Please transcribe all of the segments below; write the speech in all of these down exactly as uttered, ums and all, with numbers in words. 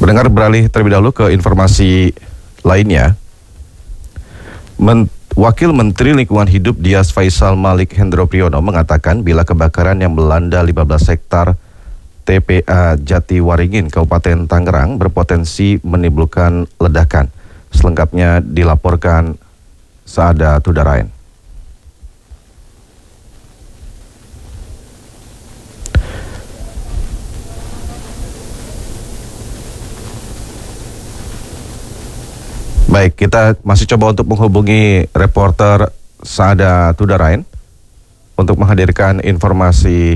Mendengar beralih terlebih dahulu ke informasi lainnya. Men Wakil Menteri Lingkungan Hidup Dias Faisal Malik Hendro Priyono mengatakan bila kebakaran yang melanda lima belas hektar T P A Jatiwaringin, Kabupaten Tangerang berpotensi menimbulkan ledakan. Selengkapnya dilaporkan Saada Tudarain. Baik, kita masih coba untuk menghubungi reporter Saada Tudarain untuk menghadirkan informasi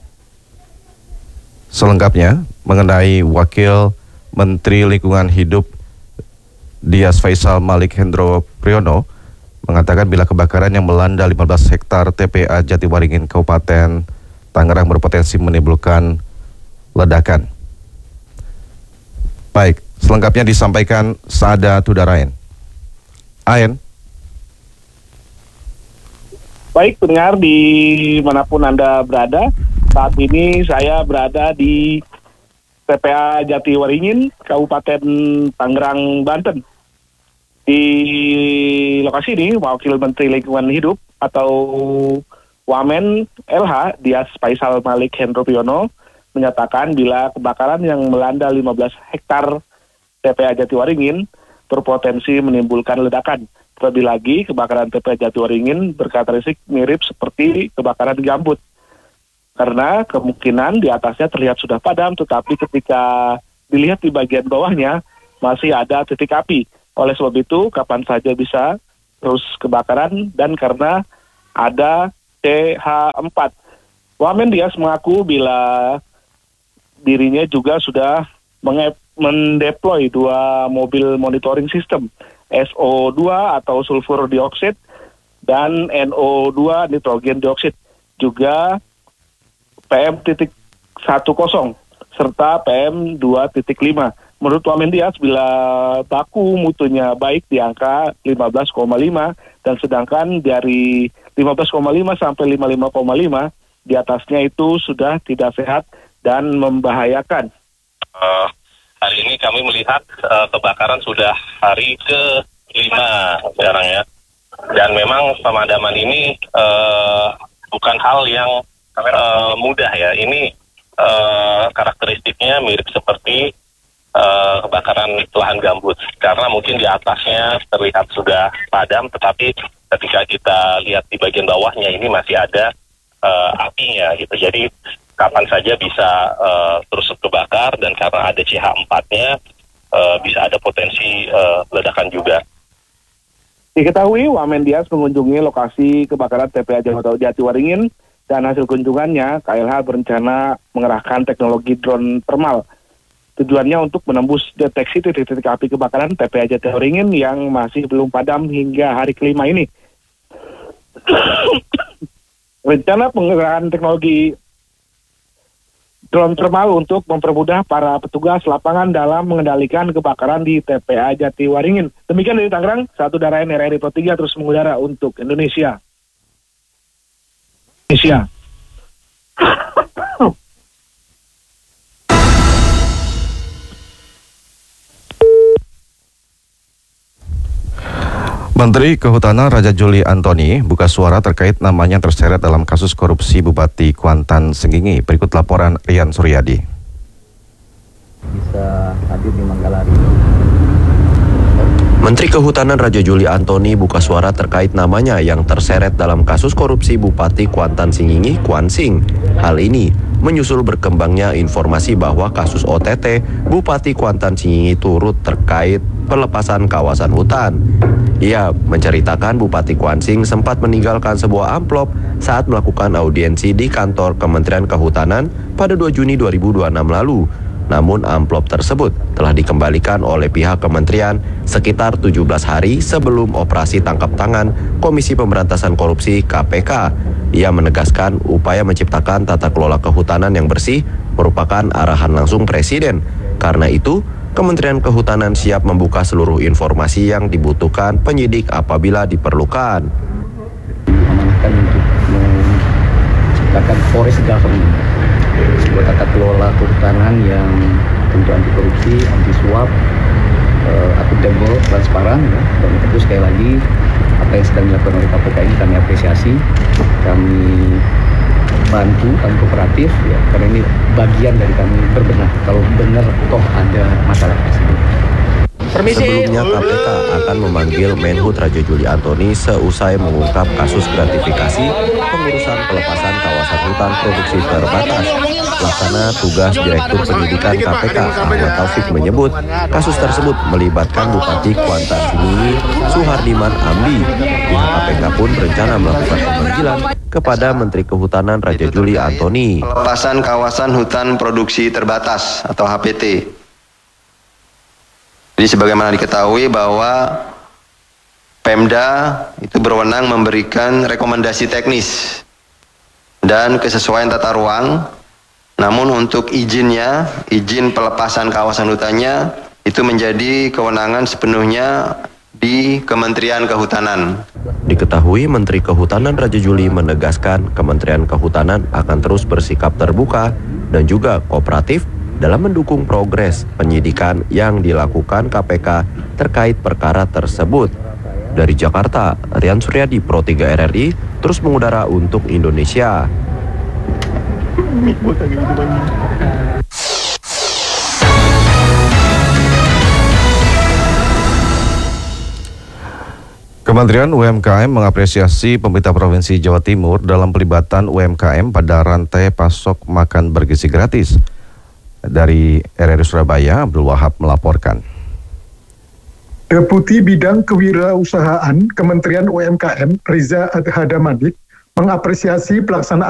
selengkapnya mengenai Wakil Menteri Lingkungan Hidup Dias Faisal Malik Hendro Priyono mengatakan bila kebakaran yang melanda lima belas hektar T P A Jatiwaringin Kabupaten Tangerang berpotensi menimbulkan ledakan. Baik, selengkapnya disampaikan Saada Tudarain. Ayen. Baik, pendengar dimanapun Anda berada, saat ini saya berada di T P A Jatiwaringin, Kabupaten Tangerang, Banten. Di lokasi ini, Wakil Menteri Lingkungan Hidup atau Wamen L H Dias Faisal Malik Hendro Priyono menyatakan bila kebakaran yang melanda lima belas hektar T P A Jatiwaringin berpotensi menimbulkan ledakan. Terlebih lagi, kebakaran T P A Jatiwaringin berkarakteristik mirip seperti kebakaran gambut. Karena kemungkinan di atasnya terlihat sudah padam, tetapi ketika dilihat di bagian bawahnya masih ada titik api. Oleh sebab itu, kapan saja bisa terus kebakaran dan karena ada C H empat. Wamen Dias mengaku bila dirinya juga sudah mendeploy dua mobil monitoring system, S O dua atau sulfur dioxide dan N O dua nitrogen dioxide, juga P M sepuluh serta P M dua titik lima. Menurut Wamen Dias, bila baku mutunya baik di angka lima belas koma lima dan sedangkan dari lima belas koma lima sampai lima puluh lima koma lima di atasnya itu sudah tidak sehat dan membahayakan. Uh, hari ini kami melihat uh, kebakaran sudah hari ke lima sekarang ya. Dan memang pemadaman ini uh, bukan hal yang uh, mudah ya. Ini uh, karakteristiknya mirip seperti uh, kebakaran lahan gambut. Karena mungkin di atasnya terlihat sudah padam, tetapi ketika kita lihat di bagian bawahnya ini masih ada uh, apinya gitu. Jadi kapan saja bisa uh, terus kebakar, dan karena ada C H empat-nya uh, bisa ada potensi uh, ledakan juga. Diketahui Wamen Dias mengunjungi lokasi kebakaran T P A Jatiwaringin dan hasil kunjungannya K L H berencana mengerahkan teknologi drone thermal. Tujuannya untuk menembus deteksi titik-titik api kebakaran T P A Jatiwaringin yang masih belum padam hingga hari kelima ini. Rencana pengerahan teknologi drone thermal untuk mempermudah para petugas lapangan dalam mengendalikan kebakaran di T P A Jatiwaringin. Demikian dari Tangerang, satu Darain R R I Pro tiga terus mengudara untuk Indonesia. Indonesia. Menteri Kehutanan Raja Juli Antoni buka suara terkait namanya terseret dalam kasus korupsi Bupati Kuantan Sengingi. Berikut laporan Rian Suryadi. Bisa hadir di Manggalarri. Menteri Kehutanan Raja Juli Antoni buka suara terkait namanya yang terseret dalam kasus korupsi Bupati Kuantan Sengingi, Kuansing. Hal ini menyusul berkembangnya informasi bahwa kasus O T T Bupati Kuantan Sengingi turut terkait pelepasan kawasan hutan. Ia menceritakan Bupati Kuansing sempat meninggalkan sebuah amplop saat melakukan audiensi di kantor Kementerian Kehutanan pada dua Juni dua ribu dua puluh enam lalu. Namun amplop tersebut telah dikembalikan oleh pihak kementerian sekitar tujuh belas hari sebelum operasi tangkap tangan Komisi Pemberantasan Korupsi K P K. Ia menegaskan upaya menciptakan tata kelola kehutanan yang bersih merupakan arahan langsung Presiden. Karena itu, Kementerian Kehutanan siap membuka seluruh informasi yang dibutuhkan penyidik apabila diperlukan. Diamankan untuk menciptakan forest government, sebuah tata kelola kehutanan yang tentu anti korupsi, anti suap, uh, akuntabel, transparan, ya. Dan tentu sekali lagi apa yang sedang dilakukan oleh K P K ini kami apresiasi, kami bantu, kami kooperatif, ya, karena ini bagian dari kami berbenah kalau benar toh ada masalah tersebut. Sebelumnya K P K akan memanggil Menhub Raja Juli Antoni seusai mengungkap kasus gratifikasi pengurusan pelepasan kawasan hutan produksi terbatas. Pelaksana tugas Direktur Penyidikan K P K Ahmad Taufik menyebut kasus tersebut melibatkan Bupati Kuantan Singingi Suhardiman Amdi. Pihak K P K pun berencana melakukan pemanggilan kepada Menteri Kehutanan Raja Juli Antoni. Pelepasan kawasan hutan produksi terbatas atau H P T. Jadi sebagaimana diketahui bahwa Pemda itu berwenang memberikan rekomendasi teknis dan kesesuaian tata ruang. Namun untuk izinnya, izin pelepasan kawasan hutannya itu menjadi kewenangan sepenuhnya di Kementerian Kehutanan. Diketahui Menteri Kehutanan Raja Juli menegaskan Kementerian Kehutanan akan terus bersikap terbuka dan juga kooperatif dalam mendukung progres penyidikan yang dilakukan K P K terkait perkara tersebut. Dari Jakarta, Rian Suryadi, Pro tiga R R I, terus mengudara untuk Indonesia. Kementerian U M K M mengapresiasi pemerintah Provinsi Jawa Timur dalam pelibatan U M K M pada rantai pasok makan bergizi gratis. Dari R R I Surabaya, Abdul Wahab melaporkan. Deputi Bidang Kewirausahaan Kementerian U M K M Riza Adhadamadik mengapresiasi pelaksanaan